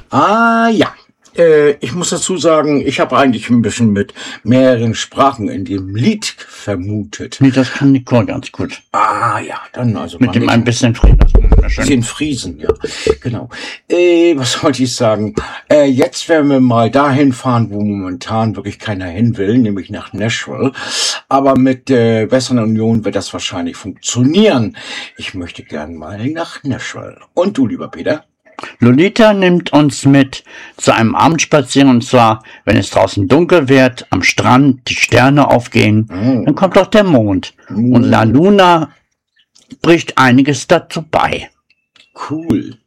Ah ja, ich muss dazu sagen, ich habe eigentlich ein bisschen mit mehreren Sprachen in dem Lied vermutet. Nee, das kann Nicole ganz gut. Ah ja, dann also Mit dem ein bisschen Frieden. Das ist bisschen schön. Friesen, ja, genau. Was wollte ich sagen? Jetzt werden wir mal dahin fahren, wo momentan wirklich keiner hin will, nämlich nach Nashville. Aber mit Western Union wird das wahrscheinlich funktionieren. Ich möchte gern mal nach Nashville. Und du, lieber Peter? Lolita nimmt uns mit zu einem Abendspaziergang, und zwar, wenn es draußen dunkel wird, am Strand, die Sterne aufgehen, dann kommt auch der Mond. Und La Luna bricht einiges dazu bei. Cool.